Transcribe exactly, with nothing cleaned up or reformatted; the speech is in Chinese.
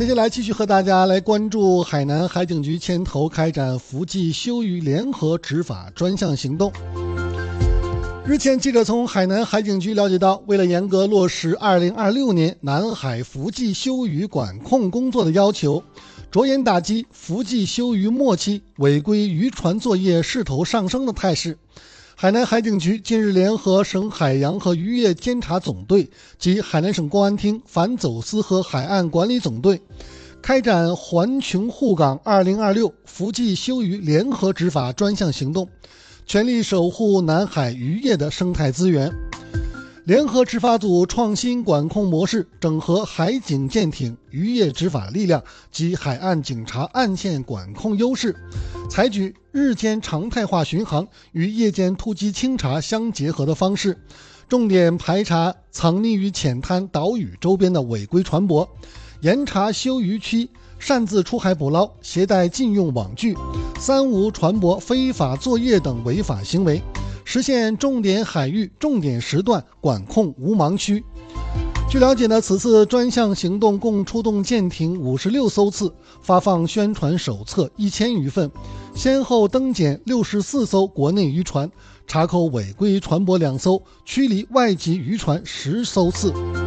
接下来继续和大家来关注海南海警局牵头开展伏击休渔联合执法专项行动。日前，记者从海南海警局了解到，为了严格落实二零二六年南海伏击休渔管控工作的要求，着眼打击伏击休渔末期违规渔船作业势头上升的态势，海南海警局近日联合省海洋和渔业监察总队及海南省公安厅反走私和海岸管理总队，开展环琼护港二零二六伏击休渔联合执法专项行动，全力守护南海渔业的生态资源。联合执法组创新管控模式，整合海警舰艇、渔业执法力量及海岸警察岸线管控优势，采取日间常态化巡航与夜间突击清查相结合的方式，重点排查藏匿于浅滩岛屿周边的违规船舶，严查休渔区擅自出海捕捞、携带禁用网具、三无船舶非法作业等违法行为，实现重点海域、重点时段管控无盲区。据了解呢，此次专项行动共出动舰艇五十六艘次，发放宣传手册一千余份，先后登检六十四艘国内渔船，查扣违规船舶两艘，驱离外籍渔船十艘次。